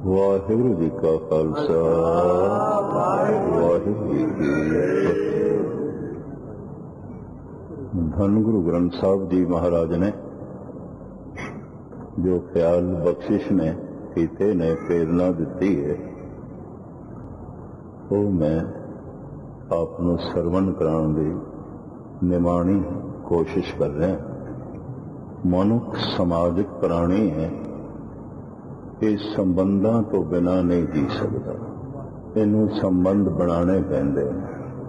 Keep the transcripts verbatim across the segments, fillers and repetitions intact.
ਵਾਹਿਗੁਰੂ ਜੀ ਕਾ ਖਾਲਸਾ ਵਾਹਿਗੁਰੂ ਜੀ ਕੀ ਫਤਿਹ। ਧੰਨ ਗੁਰੂ ਗ੍ਰੰਥ ਸਾਹਿਬ ਜੀ ਮਹਾਰਾਜ ਨੇ ਜੋ ਖਿਆਲ ਬਖਸ਼ਿਸ਼ ਨੇ ਕੀਤੇ ਨੇ, ਪ੍ਰੇਰਨਾ ਦਿੱਤੀ ਹੈ, ਉਹ ਮੈਂ ਆਪ ਨੂੰ ਸਰਵਣ ਕਰਾਉਣ ਦੀ ਨਿਮਾਣੀ ਕੋਸ਼ਿਸ਼ ਕਰ ਰਿਹਾ। ਮਨੁੱਖ ਸਮਾਜਿਕ ਪ੍ਰਾਣੀ ਹੈ, ਇਹ ਸੰਬੰਧਾਂ ਤੋਂ ਬਿਨਾਂ ਨਹੀਂ ਜੀ ਸਕਦਾ। ਇਹਨੂੰ ਸੰਬੰਧ ਬਣਾਉਣੇ ਪੈਂਦੇ ਨੇ।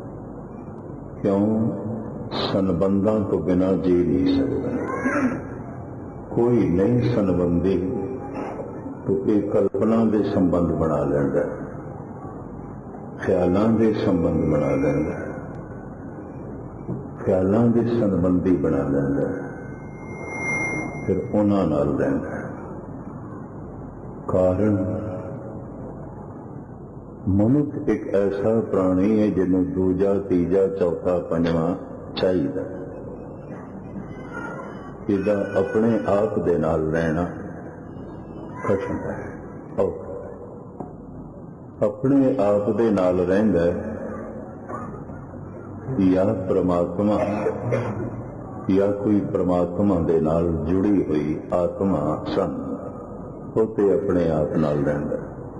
ਕਿਉਂ? ਸੰਬੰਧਾਂ ਤੋਂ ਬਿਨਾਂ ਜੀ ਨਹੀਂ ਸਕਦਾ। ਕੋਈ ਨਹੀਂ ਸੰਬੰਧੀ ਤਾਂ ਇਹ ਕਲਪਨਾ ਦੇ ਸੰਬੰਧ ਬਣਾ ਲੈਂਦਾ, ਖਿਆਲਾਂ ਦੇ ਸੰਬੰਧ ਬਣਾ ਲੈਂਦਾ, ਖਿਆਲਾਂ ਦੇ ਸੰਬੰਧੀ ਬਣਾ ਲੈਂਦਾ, ਫਿਰ ਉਹਨਾਂ ਨਾਲ ਰਹਿੰਦਾ। ਕਾਰਨ ਮਨੁੱਖ ਇੱਕ ਐਸਾ ਪ੍ਰਾਣੀ ਹੈ ਜਿਹਨੂੰ ਦੂਜਾ, ਤੀਜਾ, ਚੌਥਾ, ਪੰਜਵਾਂ ਚਾਹੀਦਾ। ਇਹਦਾ ਆਪਣੇ ਆਪ ਦੇ ਨਾਲ ਰਹਿਣਾ ਕਠਿਨ ਹੈ। ਆਪਣੇ ਆਪ ਦੇ ਨਾਲ ਰਹਿੰਦਾ ਜਾਂ ਪ੍ਰਮਾਤਮਾ ਜਾਂ ਕੋਈ ਪ੍ਰਮਾਤਮਾ ਦੇ ਨਾਲ ਜੁੜੀ ਹੋਈ ਆਤਮਾ ਸਨ, ਉਹ ਤੇ ਆਪਣੇ ਆਪ ਨਾਲ ਰਹਿੰਦਾ।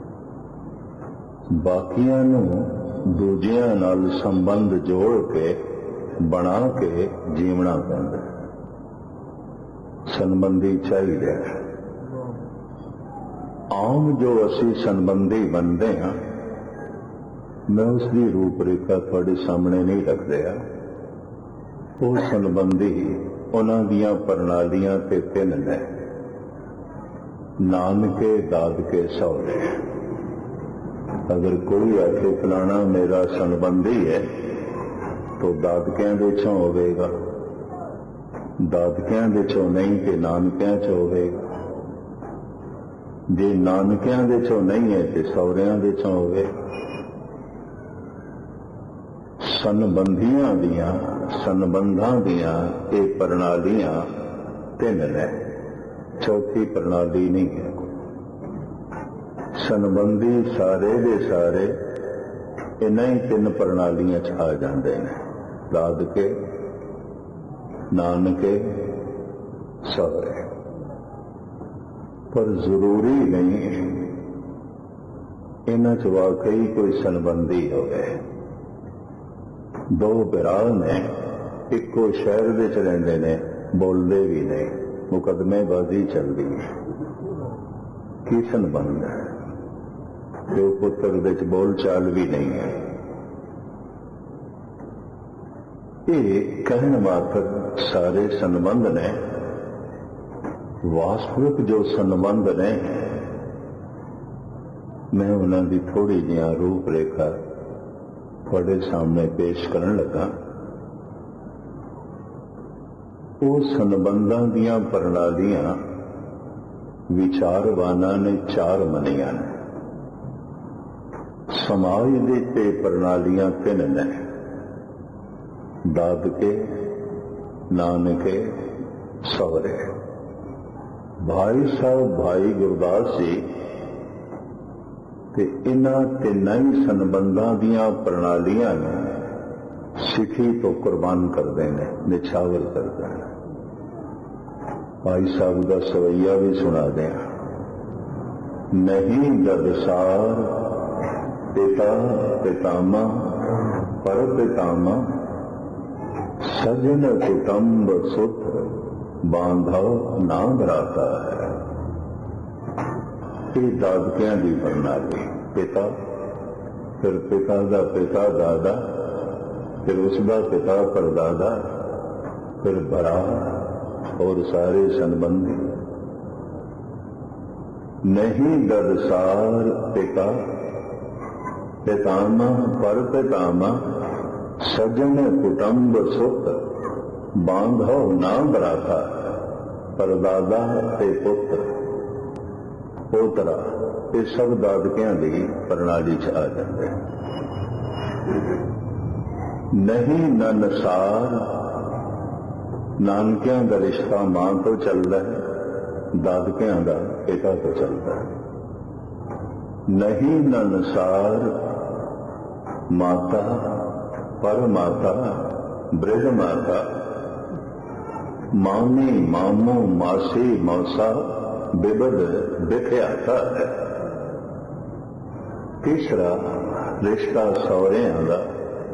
ਬਾਕੀਆਂ ਨੂੰ ਦੂਜਿਆਂ ਨਾਲ ਸੰਬੰਧ ਜੋੜ ਕੇ ਬਣਾ ਕੇ ਜੀਵਣਾ ਪੈਂਦਾ। ਸੰਬੰਧੀ ਚਾਹੀਦਾ। ਆਮ ਜੋ ਅਸੀਂ ਸੰਬੰਧੀ ਬਣਦੇ ਹਾਂ, ਮੈਂ ਉਸ ਦੀ ਰੂਪ ਰੇਖਾ ਤੁਹਾਡੇ ਸਾਹਮਣੇ ਨਹੀਂ ਰੱਖ ਰਿਹਾ। ਉਹ ਸੰਬੰਧੀ ਉਹਨਾਂ ਦੀਆਂ ਪ੍ਰਣਾਲੀਆਂ ਤੇ ਤਿੰਨ ਨੇ: ਨਾਨਕੇ, ਦਾਦਕੇ, ਸਹੁਰੇ। ਅਗਰ ਕੋਈ ਆਖੇ ਫਲਾਣਾ ਮੇਰਾ ਸੰਬੰਧੀ ਹੈ ਤਾਂ ਦਾਦਕਿਆਂ ਦੇ ਚੋਂ ਹੋਵੇਗਾ, ਦਾਦਕਿਆਂ ਦੇ ਚੋਂ ਨਹੀਂ ਤੇ ਨਾਨਕਿਆਂ ਚ ਹੋਵੇਗਾ, ਜੇ ਨਾਨਕਿਆਂ ਦੇ ਚੋਂ ਨਹੀਂ ਹੈ ਤੇ ਸਹੁਰਿਆਂ ਦੇ ਚੋਂ ਹੋਵੇਗਾ। ਸੰਬੰਧੀਆਂ ਦੀਆਂ, ਸੰਬੰਧਾਂ ਦੀਆਂ ਇਹ ਪ੍ਰਣਾਲੀਆਂ ਤਿੰਨ ਨੇ, ਚੌਥੀ ਪ੍ਰਣਾਲੀ ਨਹੀਂ ਹੈ। ਸੰਬੰਧੀ ਸਾਰੇ ਦੇ ਸਾਰੇ ਇਹਨਾਂ ਹੀ ਤਿੰਨ ਪ੍ਰਣਾਲੀਆਂ ਚ ਆ ਜਾਂਦੇ ਨੇ: ਦਾਦਕੇ, ਨਾਨਕੇ, ਸਹੁਰੇ। ਪਰ ਜ਼ਰੂਰੀ ਨਹੀਂ ਇਹਨਾਂ ਚ ਵਾਕਈ ਕੋਈ ਸੰਬੰਧੀ ਹੋਵੇ। ਦੋ ਭਰਾ ਨੇ, ਇੱਕੋ ਸ਼ਹਿਰ ਵਿੱਚ ਰਹਿੰਦੇ ਨੇ, ਬੋਲਦੇ ਵੀ ਨਹੀਂ, ਮੁਕੱਦਮੇਬਾਜ਼ੀ ਚੱਲਦੀ ਹੈ। ਕੀ ਸੰਬੰਧ ਹੈ? ਪਿਓ ਪੁੱਤਰ ਵਿੱਚ ਬੋਲ ਚਾਲ ਵੀ ਨਹੀਂ ਹੈ। ਇਹ ਕਹਿਣ ਮਾਤਰ ਸਾਰੇ ਸੰਬੰਧ ਨੇ। ਵਾਸਤਵਿਕ ਜੋ ਸੰਬੰਧ ਨੇ, ਮੈਂ ਉਹਨਾਂ ਦੀ ਥੋੜੀ ਜਿਹੀ ਰੂਪ ਰੇਖਾ ਤੁਹਾਡੇ ਸਾਹਮਣੇ ਪੇਸ਼ ਕਰਨ ਲੱਗਾ। ਉਹ ਸੰਬੰਧਾਂ ਦੀਆਂ ਪ੍ਰਣਾਲੀਆਂ ਵਿਚਾਰਵਾਨਾਂ ਨੇ ਚਾਰ ਮੰਨੀਆਂ ਨੇ। ਸਮਾਜ ਦੇ ਤੇ ਪ੍ਰਣਾਲੀਆਂ ਤਿੰਨ ਨੇ: ਦਾਦਕੇ, ਨਾਨਕੇ, ਸਹੁਰੇ। ਭਾਈ ਸਾਹਿਬ ਭਾਈ ਗੁਰਦਾਸ ਜੀ ਤੇ ਇਹਨਾਂ ਤਿੰਨਾਂ ਹੀ ਸੰਬੰਧਾਂ ਦੀਆਂ ਪ੍ਰਣਾਲੀਆਂ ਨੂੰ ਸਿੱਖੀ ਤੋਂ ਕੁਰਬਾਨ ਕਰਦੇ ਨੇ, ਨਿਛਾਵਰ ਕਰਦੇ ਨੇ। ਭਾਈ ਸਾਹਿਬ ਦਾ ਸਵਈਆ ਵੀ ਸੁਣਾ ਦਿਆਂ: ਨਹੀਂ ਦਰਸਾਰ ਪਿਤਾ ਪਿਤਾਮਾ ਪਰ ਪਿਤਾਮਾ, ਸਜਨ ਕੁਟੰਬ ਸੁਤ ਬਾਂਧਵ ਨਾ ਬਰਾਤਾ ਹੈ। ਇਹ ਦਾਦਕਿਆਂ ਦੀ ਪ੍ਰਣਾਲੀ। ਪਿਤਾ, ਫਿਰ ਪਿਤਾ ਦਾ ਪਿਤਾ ਦਾਦਾ, ਫਿਰ ਉਸ ਦਾ ਪਿਤਾ ਪਰਦਾਦਾ, ਫਿਰ ਭਰਾ और सारे संबंधी। नहीं दरसार पिता पितामा पर पितामा, सजन कुटुंब सुत बांधव ना बराता, परदादा ते पुत्र पोतरा। ये सब दादकियां दी प्रणाली च आ जाते। नहीं ननसार, नानकियां का रिश्ता मां तो चलता है, दादकियां का पिता तो चलता है। नहीं ननसार माता पर माता बृहद माता मामी मामू मासी मौसा बिबद बिख्याता है। तीसरा रिश्ता सौहरियां दा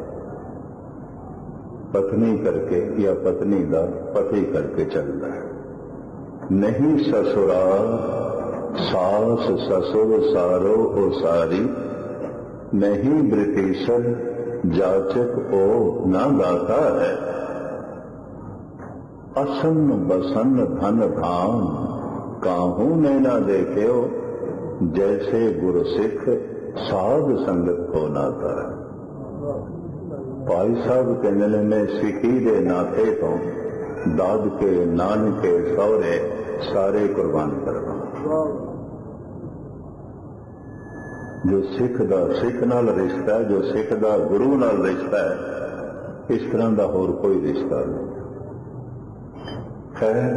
पत्नी करके या पत्नी दा पति करके चलता है। नहीं ससुराल सास ससुर सारो ओ सारी नहीं ब्रिटिशर जाचक ओ ना दाता है। असन बसन धन धाम काहू ने ना देखे हो जैसे गुरु सिख साध संगत को नाता है। भाई साहब कहने ने मैं सिखी दे नाते तो दाद के नानके सौरे सारे कुर्बान करवा। जो सिख दा सिख नाल रिश्ता है, जो सिख दा गुरु नाल रिश्ता है, इस तरह का होर कोई रिश्ता नहीं। खैर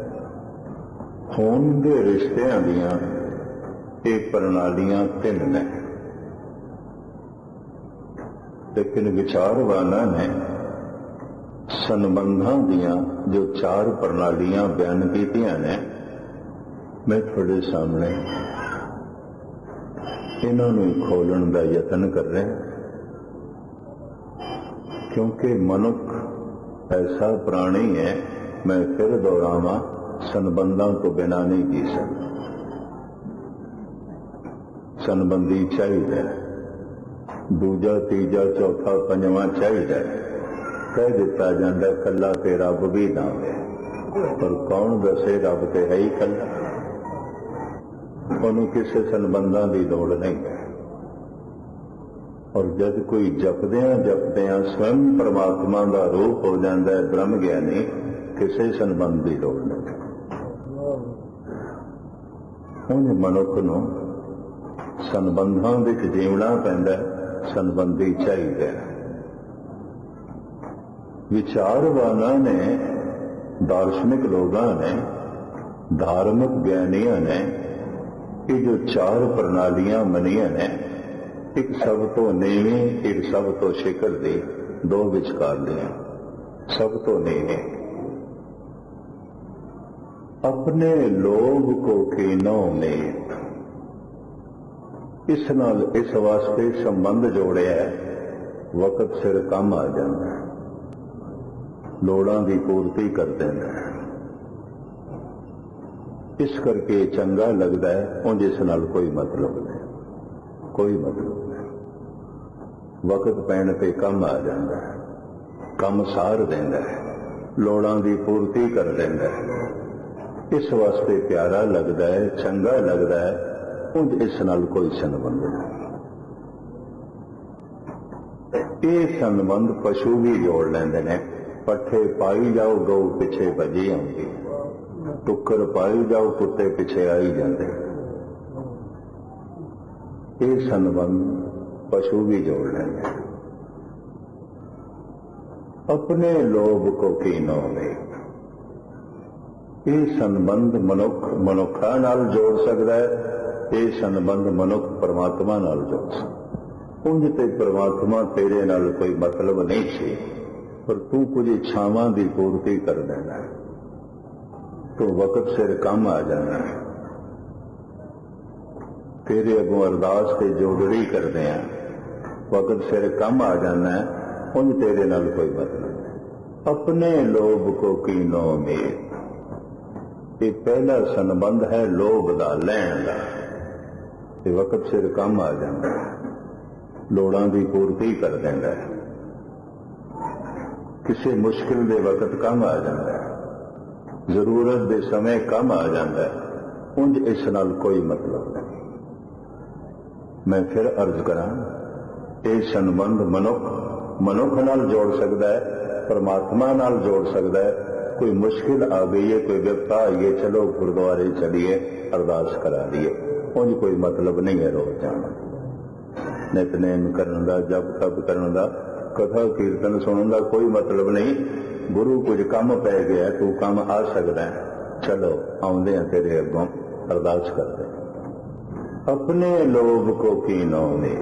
खून के रिश्तियां दियां ये प्रणालियां तीन ने, लेकिन विचारवाना ने संबंधां दियां जो चार प्रणालियां बयान कीतियां ने, मैं थोड़े सामने इन्होंने खोलने का यत्न कर रहा, क्योंकि मनुख ऐसा प्राणी है, मैं फिर दोहरावा, संबंधों तो बिना नहीं जी सकता। संबंधी चाहिए, दूजा तीजा चौथा पंजवा चाहिए। कह दिता जाता कला ते रब भी ना है, पर कौन दसे रब ते है ही कला, उन्होंने किसी संबंधों की दौड़ नहीं है। और जब कोई जपद्या जपद्या स्वयं परमात्मा का रूप हो जाता है ब्रह्म ज्ञानी, किसी संबंध की दौड़ नहीं। उन्हें मनुख को संबंधों विच जीवना पैंदा, संबंधी चाहिए। विचारवाना ने, दार्शनिक लोगों ने, धार्मिक ज्ञानियों ने ये जो चार प्रणालियां मनिया ने, एक सब तो नीवी एक सब तो शिखर दी, दो विचकार दियां। सब तो नीवी अपने लोभ को कीनो में, इस नाल इस वास्ते संबंध जोड़िया वक्त सिर कम आ जाता है, लोड़ां की पूर्ति कर देता है। इस करके चंगा लगता है, उंज इस नाल कोई मतलब नहीं, कोई मतलब नहीं। वक्त पैण पे कम आ जाता है, कम सार देता है, लोड़ां की पूर्ति कर देता है, इस वास्ते प्यारा लगता है, चंगा लगता है, उंज इस नाल कोई संबंध नहीं। ये संबंध पशु भी जोड़ लेंदे ने, पट्ठे पाई जाओ गौ पिछे भजी आउंदी, टुक्कर पाई जाओ कुत्ते पिछे आई जाते। ये संबंध पशु भी जोड़ लेंगे। अपने लोभ को कीनो में, ये संबंध मनुख मनुखा नाल जोड़ सकता है, ये संबंध मनुख परमात्मा नाल जोड़ सकता। उंज ते परमात्मा तेरे नाल कोई मतलब नहीं सी, पर तू कुछ इच्छावां की पूर्ति कर देना है, तो वक्त सिर कम आ जाना है। तेरे अगों अरदास से जोड़ड़ी करते हैं, वक्त सिर कम आ जाना है, उन तेरे नाल कोई मतलब नहीं। अपने लोभ को कीनो में, ये पहला संबंध है लोभ का, लैण का। वक्त सिर कम आ जाता है, लोड़ां की पूर्ति कर देता है, किसी मुश्किल के वक्त कम आ जाता है, जरूरत के समय कम आ जाता है, उंज इस नाल कोई मतलब नहीं। मैं फिर अर्ज करा, ये संबंध मनुख मनुख नाल जोड़ सकता है, परमात्मा नाल जोड़ सकता है। कोई मुश्किल आ गई है, कोई विपता आई है, चलो गुरुद्वारे चलिए अरदास करा दिए, उंज कोई मतलब नहीं है रोज जाना, नितनेम करने का, जप तप करने का, कथा कीर्तन सुनने का कोई मतलब नहीं। गुरु कुछ कम पै गया, तू कम आ सकता है, चलो आउंदे हैं तेरे अगों अरदास करते। अपने लोभ को कीनो में,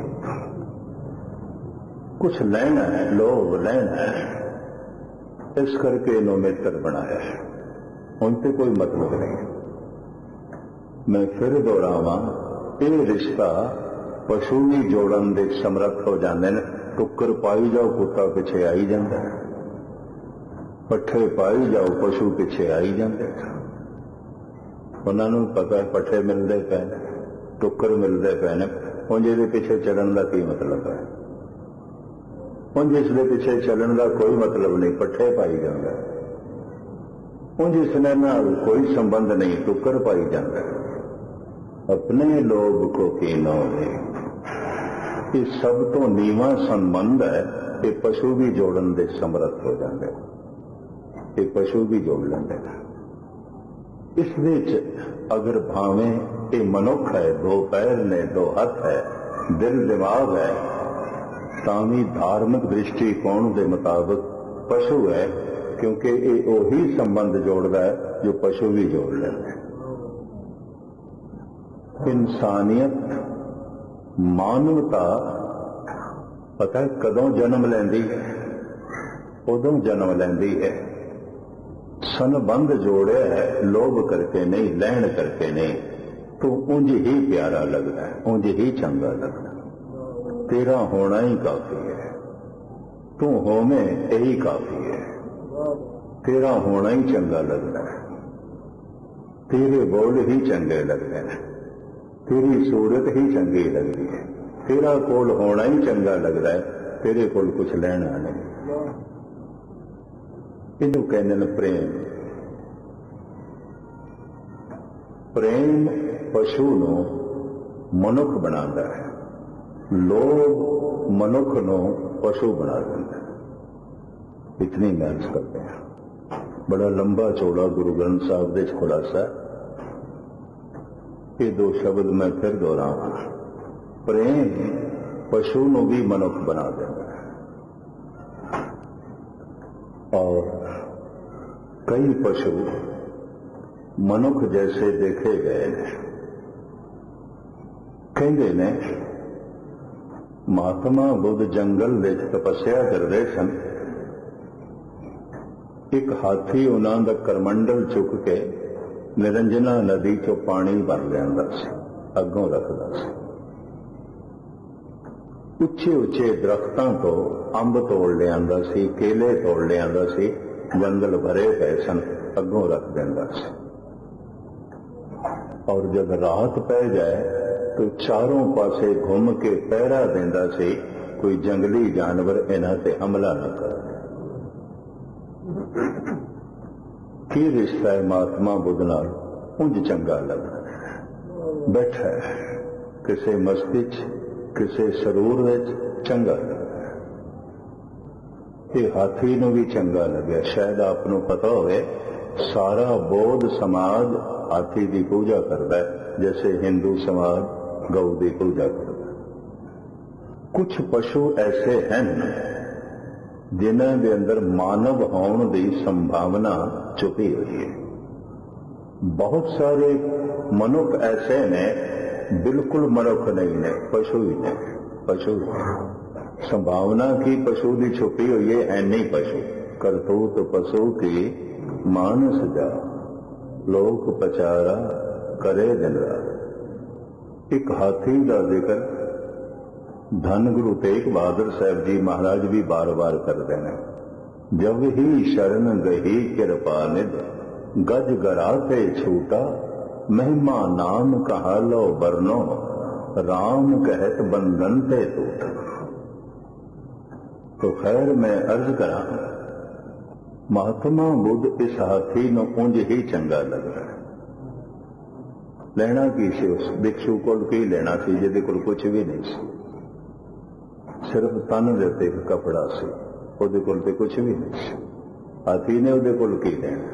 कुछ लेना है, लोभ लेना है, इस करके इन्हों मित्र बनाया है, उनसे कोई मतलब नहीं। मैं फिर दोहरावां, ये रिश्ता पशु भी जोड़न दे समर्थ हो जाते हैं। टुक्कर पाई जाओ, कुत्ता पिछे आई जाता है, पट्ठे पाई जाओ, पशु पिछे आई जाते। उन्होंने पता है पट्ठे मिलते पे ने, टुक्कर मिलते पे ने, उंज इहदे पिछे चलण का की मतलब है? उंज इसके पिछे चलण का कोई मतलब नहीं, पट्ठे पाई जाता है। उंज इसने नाल कोई संबंध नहीं, टुक्कर पाई जाता है। अपने लोभ को कीनो में, ये सब तो नीवा संबंध है। ये पशु भी जोड़न दे समर्थ हो जाते, ये पशु भी जोड़ लेंगे। इस विच अगर भावें ये मनुख है, दो पैर ने, दो हाथ है, दिल दिमाग है, तावी धार्मिक दृष्टिकोण के मुताबिक पशु है, क्योंकि ये वही संबंध जोड़ता है जो पशु भी जोड़ लेते हैं। इंसानियत, मानवता पता है कदों जन्म लेंदी है? उदों जन्म लेंदी है संबंध जोड़े है, लोभ करके नहीं, लैण करके नहीं, तो उंज ही प्यारा लगता है, उंज ही चंगा लगता है। तेरा होना ही काफी है, तू होवे यही काफी है, तेरा होना ही चंगा लगता है, तेरे बोल ही चंगे लगते हैं, तेरी सूरत ही चंगी लगती है, तेरा कोल होना ही चंगा लगता है, तेरे कोल कुछ लेना नहीं। इनू कहते हैं प्रेम। प्रेम पशु नूं मनुख बनाता है, लोभ मनुख नूं पशु बना देता है। इतनी मेहनत करते हैं। बड़ा लंबा चौड़ा गुरु ग्रंथ साहब दे खुलासा। ये दो शब्द मैं फिर दोहरावां। प्रेम पशु नूं भी मनुख बना देता है, और कई पशु मनुख जैसे देखे गए ने। कहते ने महात्मा बुद्ध जंगल में तपस्या करते सन। एक हाथी उन्हों का करमंडल चुक के निरंजना नदी चो पानी भर लिया सी, अगों रखता सी। उच्चे उच्चे दरख्तों तो अंब तोड़ लिया सी, केले तोड़ लिया सी, जंगल भरे पे सन, अगों रख देंदा सी। और जब रात पै जाए तो चारों पासे घूम के पहरा देंदा सी, कोई जंगली जानवर इन्हां ते हमला न करे। की रिश्ता है महात्मा बुद्ध नाल? उंज चंगा लगदा बैठा है किसे मस्ती च, किसे सरूर विच, चंगा लगदा है। ये हाथी नूं भी चंगा लग्या। शायद आपनूं पता होवे सारा बौद्ध समाज हाथी की पूजा करता है, जैसे हिंदू समाज गौ की पूजा करता है। कुछ पशु ऐसे हैं जिन्हां दे अंदर मानव होने की संभावना छुपी हुई है। बहुत सारे मनुख ऐसे ने बिल्कुल मनुख नहीं ने, पशु ही ने, पशु ही। संभावना की पशु की छुपी हुई है, है नहीं पशु। करतूत पशु की मानस जा, लोक पचारा करे दिन रात। एक हाथी का जिक्र धन गुरु तेग बहादुर साहब जी महाराज भी बार बार करते हैं। जब ही शरण गही कृपा निध, गज गराते छूटा, महिमा नाम कहा लो बरनो, राम कहत बंधन ते टूटा। तो खैर मैं अर्ज करा, महात्मा बुद्ध इस हाथी नूं उंज ही चंगा लग रहा है। लेना की सी उस भिक्षु कोल की लेना सी जिहदे कोल कुछ भी नहीं सी, सिर्फ तन दे उत्ते एक कपड़ा सी, उहदे कोल ते कुछ भी नहीं सी। हाथी ने उहदे कोल की लेना?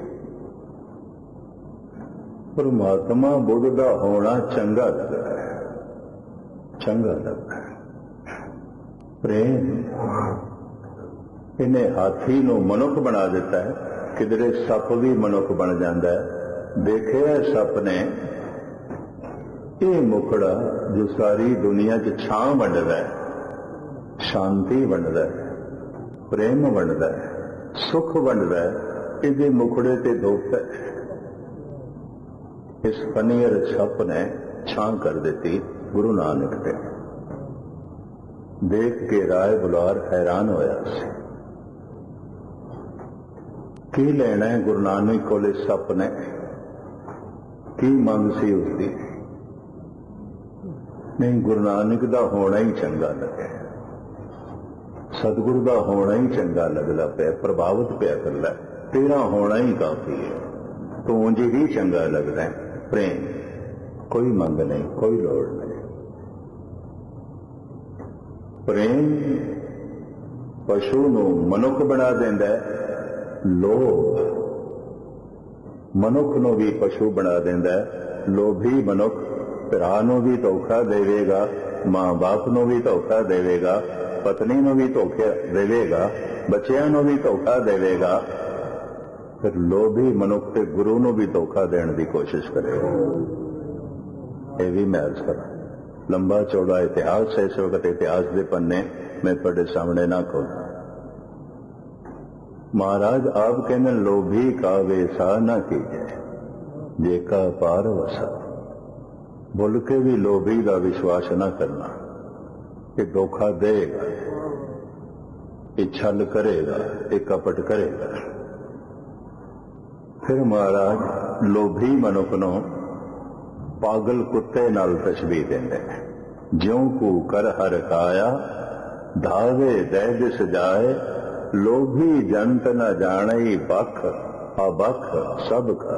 पर महात्मा बुद्ध का होना चंगा लगता है, चंगा लगता है। प्रेम इन्हें हाथी नूं मनुख बना देता है। किधरे सप भी मनुख बन जाता है। देखे सप ने ये मुखड़ा जो सारी दुनिया च छां वंडदा है, शांति वंडदा है, प्रेम वंडदा है, सुख वंडदा है, इहदे मुखड़े ते धुप है। इस पनीर छप ने छां कर दी गुरु नानक ने। देख के राय बुलार हैरान होया सी। की लेना है गुरु नानक कोले सप ने, की मंग सी उसकी? नहीं, गुरु नानक दा होना ही चंगा लगे, सतगुरु दा होना ही चंगा लगदा पिया, प्रभावित पिया करदा। तेरा होना ही काफी है, तो उंज ही चंगा लगदा है। प्रेम, कोई मंग नहीं, कोई लोड़ नहीं। प्रेम पशु नूं मनुख बना देंदा है, लोभ मनुख नूं भी पशु बना देंदा है। लोभी मनुख भरा नूं भी धोखा देवेगा, मां बाप नूं भी धोखा देवेगा, पत्नी नूं भी धोखा देवेगा, बच्चियां नूं भी धोखा देवेगा। फिर लोभी मनुख ते गुरु नूं भी धोखा देने की कोशिश करेगा। यह भी मैं अर्ज करा, लंबा चौड़ा इतिहास है। इस वक्त इतिहास के पन्ने मैं तुहाडे सामने ना खोलूं। महाराज आप कहने लोभी का वेसा ना कीजिए, जेका पार वसा। बोल के भी लोभी का विश्वास ना करना कि धोखा देगा, ये छल करेगा, ये कपट करेगा। फिर महाराज लोभी मनुख नूं पागल कुत्ते नाल तशबीह देंदे ने। ज्यों कू कर हर काया, धावे दै दिस जाए, लोभी जंत न जाने बख, अबख सब का।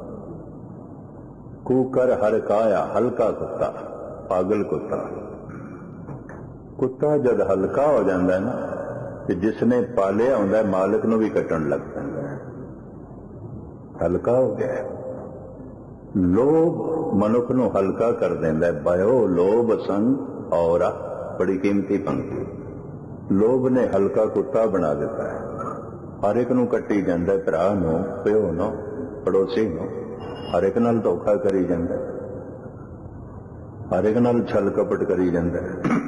कूकर हर काया, हल्का कुत्ता, पागल कुत्ता। कुत्ता जब हल्का हो जाता है ना, तो जिसने पालिया होंदा है मालिक नूं भी कट्टण लग पैंदा है, हल्का हो गया। लोभ मनुख नूं हल्का कर देंदा है। भयो लोभ संग और बड़ी कीमती पंक्ति। लोभ ने हल्का कुत्ता बना दिता है। हर एक नूं कट्टी जांदा है, भरा नूं, प्यो नूं, पड़ोसी नूं, हर एक नाल धोखा करी जांदा है, हर एक नाल छल कपट करी जांदा है।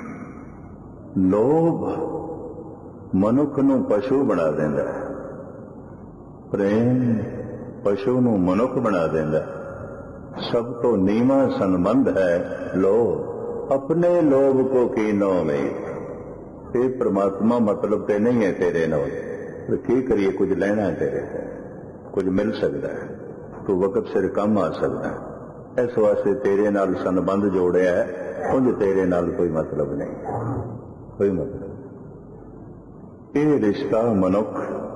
लोभ मनुख नूं पशु बना देंदा है, प्रेम पशु नूं मनुख बना देंदा है। सब तो नीवा संबंध है लोभ। अपने लोभ को कीनो में, ये परमात्मा मतलब ते नहीं है तेरे नाल, तो की करिए? कुछ लेना है तेरे से, कुछ मिल सकता है, तो वक्त सिर कम आ सकता है। इस वास्ते तेरे नाल संबंध जोड़िया है, उंज तेरे नाल कोई मतलब नहीं, कोई मतलब। ये रिश्ता मनुख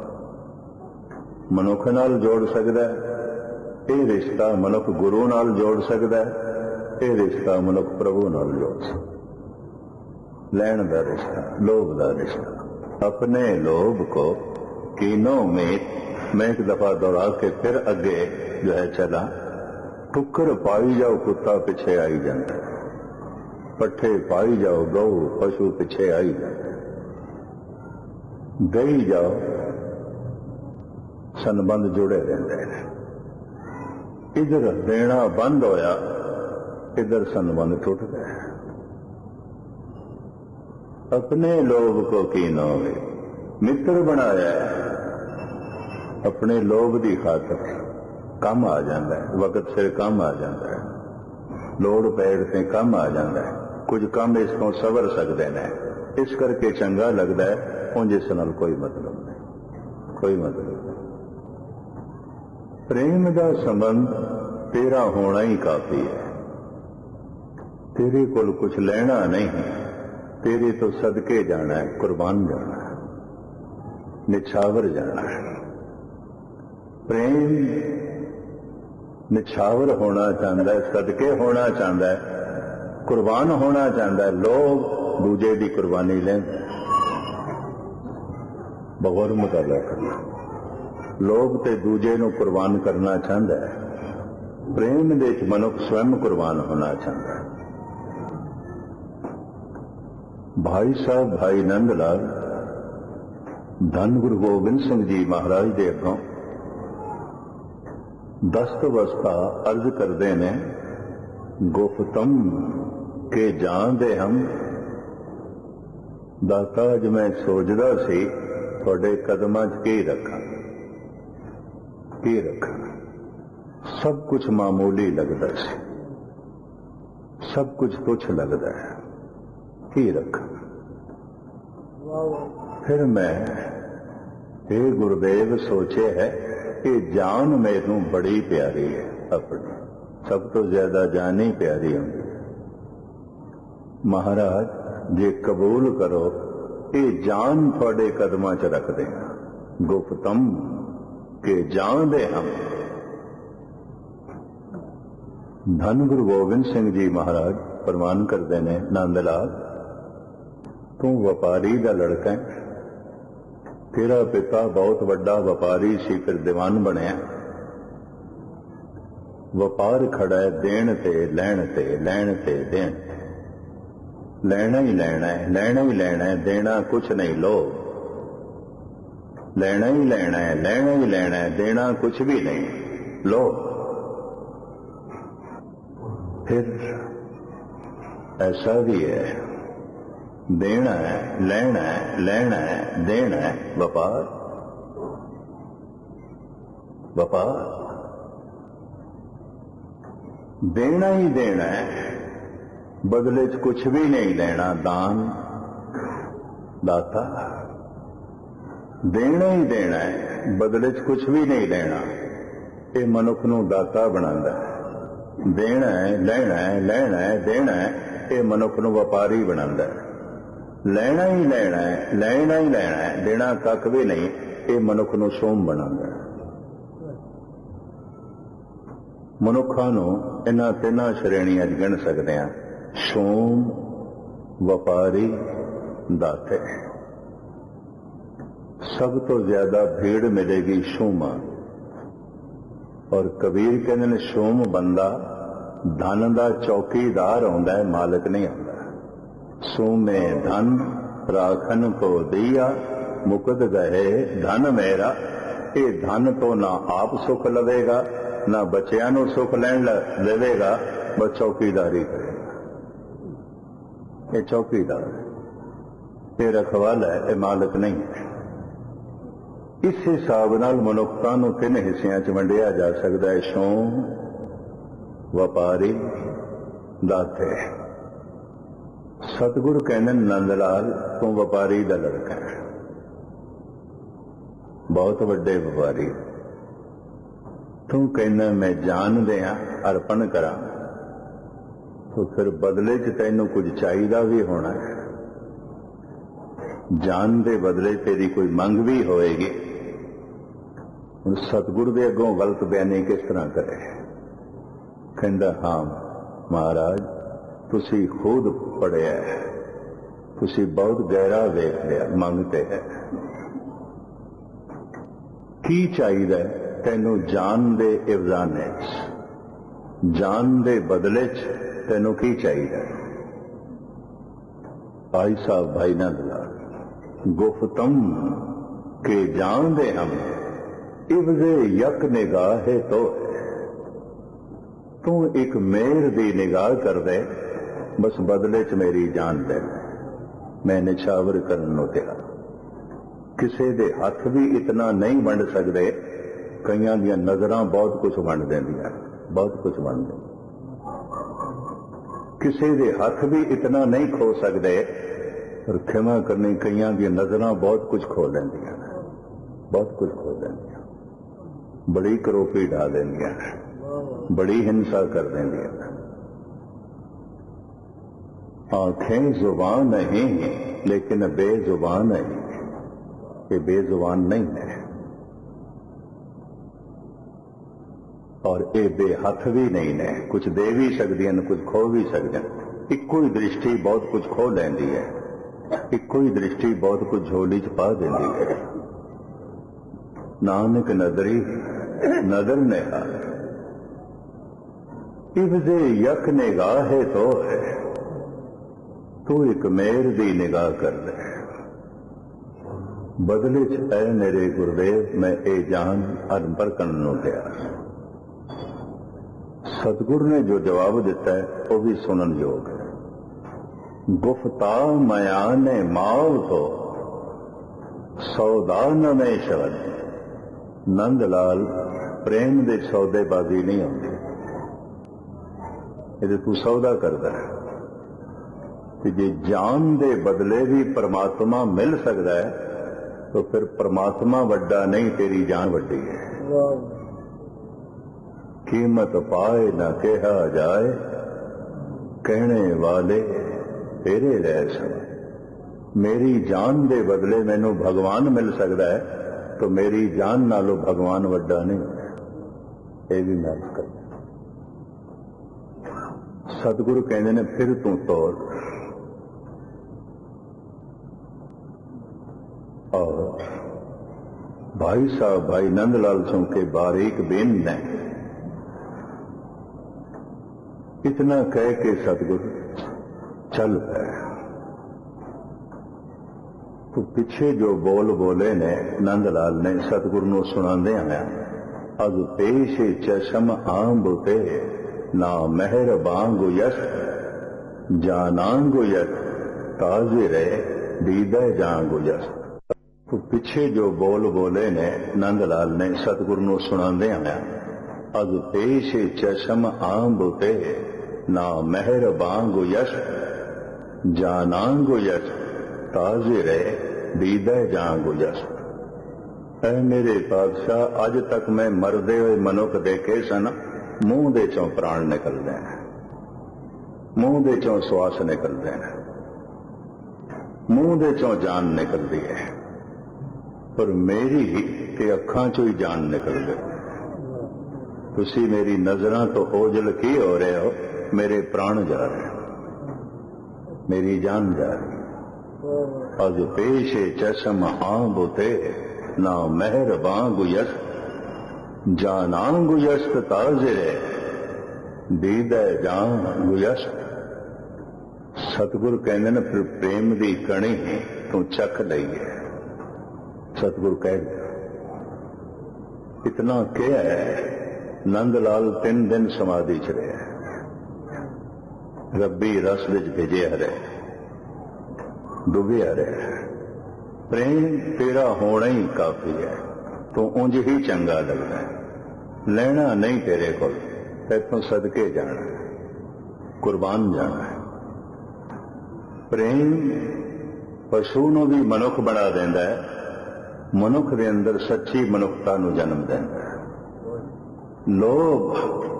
मनुख नाल जोड़ सकता है, ये रिश्ता मनुख गुरु नाल जोड़ सकता है, ये रिश्ता मनुख प्रभु नाल जोड़ सकता। लैण का रिश्ता, लोभ का रिश्ता। अपने लोभ को कीनों में, मैं एक दफा दोहरा के फिर अगे जो है चला। टुक्कर पाई जाओ, कुत्ता पिछे आई जाता है। पट्ठे पाई जाओ, गऊ पशु पिछे आई जाता है। गई जाओ, संबंध जुड़े रहते हैं। इधर देना बंद होया, इधर संबंध टूट गए। अपने लोभ को कीनो में मित्र बनाया है, अपने लोभ की खातर कम आ जाता है, वक्त सिर कम आ जाता है, लोड़ पैड़ से कम आ जाता है। कुछ कम इसको सवर सकते हैं, इस करके चंगा लगता है। उंज इस नाल कोई मतलब नहीं, कोई मतलब नहीं। प्रेम का संबंध तेरा होना ही काफी है। तेरे कोल कुछ लेना नहीं, तेरे तो सदके जाना है, कुर्बान जाना है, निछावर जाना है। प्रेम निछावर होना चाहता है, सदके होना चाहता है, कुर्बान होना चाहता है। लोग दूजे की कुर्बानी लेंगे, बगौर मुताला करना। लोग ते दूजे नूं कुर्बान करना चाहता है। प्रेम दे विच मनुख स्वयं कुर्बान होना चाहता है। भाई साहब भाई नंद लाल धन गुरु गोबिंद सिंह जी महाराज दे अगों दस्त अवस्था अर्ज करते ने ਗੁਫਤਮ ਕੇ ਜਾਣਦੇ ਹਮ। ਦਾਤਾ ਅੱਜ ਮੈਂ ਸੋਚਦਾ ਸੀ ਤੁਹਾਡੇ ਕਦਮਾਂ 'ਚ ਕੀ ਰੱਖਾਂ ਕੀ ਰੱਖਾਂ। ਸਭ ਕੁਝ ਮਾਮੂਲੀ ਲੱਗਦਾ ਸੀ, ਸਭ ਕੁਝ ਤੁੱਛ ਲੱਗਦਾ ਹੈ, ਕੀ ਰੱਖਾਂ। ਫਿਰ ਮੈਂ ਇਹ ਗੁਰਦੇਵ ਸੋਚਿਆ ਹੈ ਕਿ ਜਾਨ ਮੈਨੂੰ ਬੜੀ ਪਿਆਰੀ ਹੈ, ਆਪਣੀ ਸਭ ਤੋਂ ਜ਼ਿਆਦਾ ਜਾਨ ਹੀ ਪਿਆਰੀ ਹੁੰਦੀ ਹੈ। ਮਹਾਰਾਜ ਜੇ ਕਬੂਲ ਕਰੋ ਇਹ ਜਾਨ ਤੁਹਾਡੇ ਕਦਮਾਂ 'ਚ ਰੱਖਦੇ ਹਾਂ। ਗੁਪਤਮ ਕੇ ਜਾਣਦੇ ਹਮ। ਧੰਨ ਗੁਰੂ ਗੋਬਿੰਦ ਸਿੰਘ ਜੀ ਮਹਾਰਾਜ ਪ੍ਰਮਾਨ ਕਰਦੇ ਨੇ, ਨੰਦ ਲਾਲ ਤੂੰ ਵਪਾਰੀ ਦਾ ਲੜਕਾ ਹੈ, ਤੇਰਾ ਪਿਤਾ ਬਹੁਤ ਵੱਡਾ ਵਪਾਰੀ ਸੀ, ਫਿਰ ਦੀਵਾਨ ਬਣਿਆ। ਵਪਾਰ ਖੜਾ ਹੈ ਦੇਣ ਤੇ ਲੈਣ ਤੇ, ਲੈਣ ਤੇ ਦੇਣ। ਲੈਣਾ ਹੀ ਲੈਣਾ ਹੈ, ਲੈਣਾ ਹੀ ਲੈਣਾ ਹੈ, ਦੇਣਾ ਕੁਛ ਨਹੀਂ। ਲੋ ਲੈਣਾ ਹੀ ਲੈਣਾ ਹੈ, ਲੈਣਾ ਹੀ ਲੈਣਾ ਹੈ, ਦੇਣਾ ਕੁਛ ਵੀ ਨਹੀਂ। ਲੋ फिर ऐसा भी है, देना है, लेना है, लेना है, देना है, व्यापार व्यापार देना ही देना है, बदले च कुछ भी नहीं लेना। दान दाता देना ही देना है, बदले च कुछ भी नहीं लेना। ये मनुख नूं दाता बनांदा है। देना है, लेना है, लेना है, देना है, ये मनुख नूं व्यापारी बनांदा है। लेना ही लेना है, लेना ही लेना है, देना कख भी नहीं, ये मनुख नूं सोम बनांदा है। मनुखां नूं इन्हां तिन्हां श्रेणियां 'च गिण सकदे हां, सोम, व्यापारी, दाते। सब तो ज्यादा भीड़ मिलेगी सोमा। और कबीर कहते ने सोम बंदा धन दा चौकीदार होंदा है, मालिक नहीं होंदा। सोमे धन राखन को दिया, मुकद गए धन मेरा। ये धन तो ना आप सुख लवेगा, ना बच्चियां नूं सुख लैण देवेगा, बस चौकीदारी करेगा। ये चौकीदार है, ये रखवाला है, ये मालिक नहीं है। इस हिसाब नाल मनुखता नूं तीन हिस्सियां च वंडिया जा सकता है, सोम, व्यापारी, दाते। सतगुरु कहने नंद लाल तू व्यापारी दा लड़का है, बहुत वड्डे व्यापारी। तू कहना मैं जान दियां अर्पण करा, तो फिर बदले च तैनूं कुछ चाहिदा भी होना है। जान दे बदले तेरी कोई मंग भी होएगी। सतगुरु दे अगों गलत बयानी किस तरह करे। कहंदा हाँ महाराज तुसी खुद पढ़िया है, तुसी बहुत गहरा देख लिया, मंगते है की चाहिए तैनू जान दे इवजाने, जान दे बदले च तैनू की चाहिए। भाई साहब भाई नंद लाल गुफ्तम के जान दे हम, इवजे यक निगाहे तो। तू एक मेहर दी निगाह कर दे, बस बदले च मेरी जान दे। मैं निछावर करन नूं तैयार। किसी दे हथ भी इतना नहीं वंड सकते, कईयां दियां नजरां बहुत कुछ वंड देंदियां, बहुत कुछ वंड देंदियां। किसी दे हथ भी इतना नहीं खो सकते, और खिमा करनी कईयां दियां नजरां बहुत कुछ खो लैंदियां, बहुत कुछ खो लैंदियां। बड़ी करोपी ढा देंदियां, बड़ी हिंसा कर देंदियां। आंखें जुबान नहीं लेकिन बेजुबान नहीं, ये बेजुबान नहीं है। और ये बेहथ भी नहीं ने, कुछ दे भी सकदियां कुछ खो भी सकदियां। इक्को ही दृष्टि बहुत कुछ खो लैंदी है, इक्को ही दृष्टि बहुत कुछ झोली च पा देंदी है। नानक नदरी नदर निगाह, इवजे यक निगाहे तो है। तू एक मेहर दी निगाह कर ले, बदले च ऐ मेरे गुरुदेव मैं ए जान अर्पण करन नूं तैयार। सतगुरु ने जो जवाब दिता है वो भी सुनन योग है। गुफ्ता मयाने माव तो सौदा न में शब्द। नंद लाल प्रेम दे सौदेबाजी नहीं आती, ये तू सौदा करता है कि जे जान दे बदले भी परमात्मा मिल सकता है तो फिर परमात्मा वड्डा नहीं, तेरी जान वड्डी है। कीमत पाए न कहा जाए, कहने वाले तेरे रह सब। मेरी जान दे बदले मैनू भगवान मिल सकता है तो मेरी जान नालों भगवान वड्डा नहीं। ये भी मैं कर सतगुरु कहते ने फिर तू तोड़। और भाई साहब भाई नंदलाल सिंह के बारीक बेन ने इतना कह के सतगुरु चल पे। तो पीछे जो बोल बोले ने नंदलाल ने सतगुरु नूं सुणांदे आया, अग पेश चशम आंब ते ना मेहर बांगु यश जानांगु यश ताजे रहे दीदा जांगु यश। तो पीछे जो बोल बोले ने नंदलाल ने सतगुरु नूं सुणांदे आया, अग पेश चशम आंब ते ना मेहर बांगु यश जानांगु यश ताजे रहे दीदा जांगु यश। ऐ मेरे पातशाह, अज तक मैं मरदे हुए मनुख देखे सन, मूंह दे चों प्राण निकलते हैं, मूंह दे चों श्वास निकलते हैं, मूंह दे चों जान निकलती है, पर मेरी ते अखां चों ही जान निकल गई। तुसी मेरी नजरां तो ओझल की हो रहे हो, मेरे प्राण जा रहे हैं, मेरी जान जा रही। अज पेशे चशम आंब ते ना मेहर बांगु यश जानांगु यश ताजिरे दीदा जांगु यश। सतगुरु कहते ने फिर प्रेम की कणी तू चख लईए। सतगुरु कह दिया इतना क्या है। नंदलाल तीन दिन समाधि च रहे, रब्बी रस विच भिजे हरे, डुबे हरे। प्रेम तेरा होना ही काफी है, तो उंज ही चंगा लगता है। लेना नहीं तेरे को, तैथों सदके जाना, कुर्बान जाना है। प्रेम पशु नूं भी मनुख बना देंदा है, मनुख दे अंदर सच्ची मनुखता नूं जन्म देंदा है। लोभ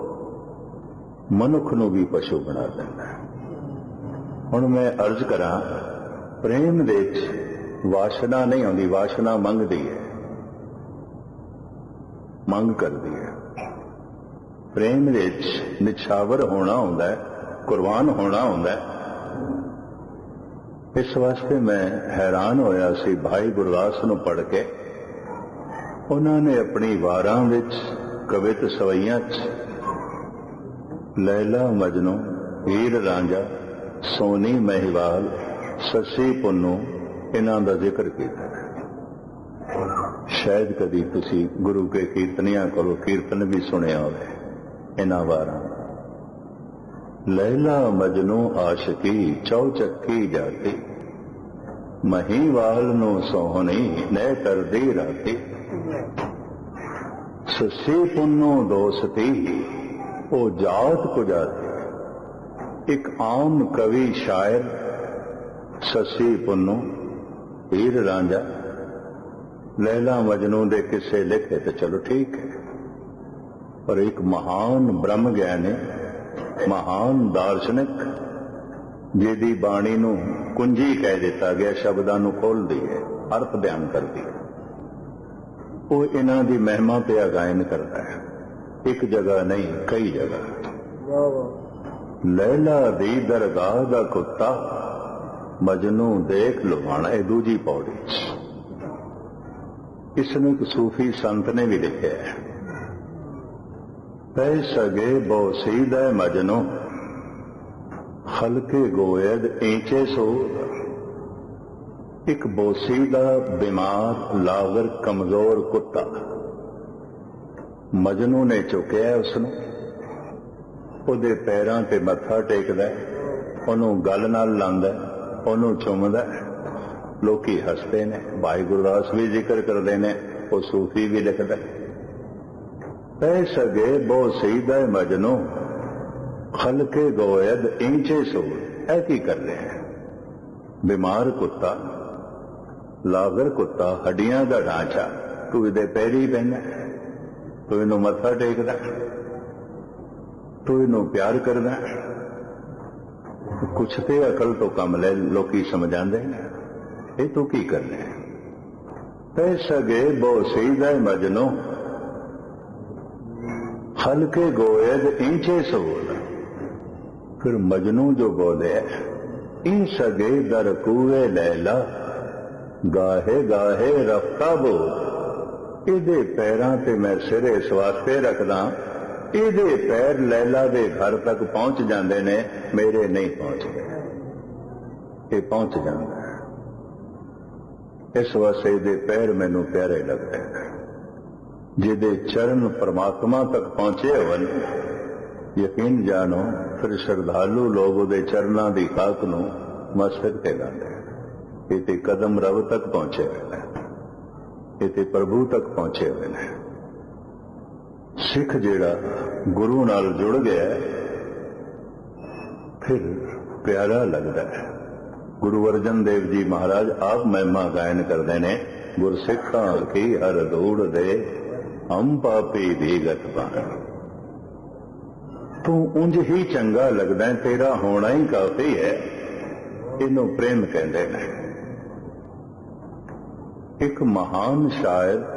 मनुख नूं भी पशु बना देंदा है। हुण मैं अर्ज करा, प्रेम दे विच वासना नहीं आउंदी, वासना मंगदी है, मंग करदी है। प्रेम दे विच निछावर होना हुंदा है, कुर्बान होना हुंदा है। इस वास्ते मैं हैरान होया सी भाई गुरदास नूं पढ़ के। उन्होंने अपनी वारां विच कवित सवैयां च लैला मजनू, हीर रांझा, सोनी महिवाल, ससी पुन्नू इन्हां दा जिक्र किया। शायद कदी तुसी गुरु के कीर्तनियां कोलों कीर्तन भी सुने होवे इन्हां वारां। लैला मजनू आशिकी चौचक्की जाती, महीवाल नू सोहनी नै करदी राती। ससी पुन्नू दोस्ती ओ जात को जाती। एक आम कवि शायर ससी पुन्नू, हीर रांझा, लैला मजनू दे किस्से लिखे तो चलो ठीक है, पर एक महान ब्रह्म ज्ञानी, महान दार्शनिक जिहदी बाणी नूं कुंजी कह दिता गया, शब्दां नूं खोलदी है, अर्थ बयान करदी है, वो इन्हां दी महिमा ते गायन करता है। एक जगह नहीं कई जगह। लैला दी दरगाह दा कुत्ता मजनू देख लुभाना, यह दूजी पौड़ी। इसनूं एक सूफी संत ने भी लिखा है, पै सगे बोसीद मजनू हल्के गोयद ईंचे सो। एक बोसीदा बीमार लागर कमजोर कुत्ता मजनू ने चुकया, उसनू ਉਹਦੇ ਪੈਰਾਂ ਤੇ ਮੱਥਾ ਟੇਕਦਾ, ਉਹਨੂੰ ਗੱਲ ਨਾਲ ਲਾਉਂਦਾ, ਉਹਨੂੰ ਚੁੰਮਦਾ। ਲੋਕੀ ਹੱਸਦੇ ਨੇ, ਭਾਈ ਗੁਰਦਾਸ ਵੀ ਜ਼ਿਕਰ ਕਰਦੇ ਨੇ, ਉਹ ਸੂਫੀ ਵੀ ਲਿਖਦਾ, ਪੈ ਸਗੇ ਬਹੁ ਸਈਦਾ ਮਜਨੂ ਖਲਕੇ ਗੋਇਦ ਇੰਚੇ ਸੋ। ਇਹ ਕੀ ਕਰ ਰਿਹਾ ਹੈ? ਬਿਮਾਰ ਕੁੱਤਾ, ਲਾਗਰ ਕੁੱਤਾ, ਹੱਡੀਆਂ ਦਾ ਢਾਂਚਾ, ਤੂੰ ਇਹਦੇ ਪੈਰੀ ਪੈਣਾ, ਤੂੰ ਇਹਨੂੰ ਮੱਥਾ ਟੇਕਦਾ, ਤੂੰ ਇਹਨੂੰ ਪਿਆਰ ਕਰਦਾ। ਕੁਛ ਤੇ ਅਕਲ ਤੋਂ ਕੰਮ ਲੈ, ਲੋਕੀ ਸਮਝਾਉਂਦੇ ਨੇ, ਇਹ ਤੂੰ ਕੀ ਕਰ ਰਿਹਾ? ਪੈ ਸਗੇ ਬਹੁ ਸਈਦਾ ਮਜਨੂ हल्के गोयद इंचे से बोला। फिर मजनू जो बोले, इन सगे दर कुए लैला गाहे गाहे रफ्ता बोल। इहदे पैरां ते मैं सिर इस वास्ते रखदा, इहदे पैर लैला दे घर तक पहुंच जांदे ने, मेरे नहीं पहुंचदे। ये पहुंच जांदा है, इस वास्ते इहदे पैर मैनू प्यारे लगदे ने। जिहदे चरण परमात्मा तक पहुंचे होवन, यकीन जानो फिर श्रद्धालु लोग उहदे चरनां दी खाक नूं मस्तक ते लांदे। ये ते कदम रब तक पहुंचे हुए ने, ये ते प्रभु तक पहुंचे हुए ने। सिख जिहड़ा गुरु नाल जुड़ गया फिर प्यारा लगदा है। गुरु अर्जन देव जी महाराज आप महिमा गायन करते ने, गुरसिखां की हर दौड़ दे हम पापी दी गत पान। तू उंज ही चंगा लगदा है, तेरा होना ही काफी है। इनू प्रेम कहते हैं। एक महान शायर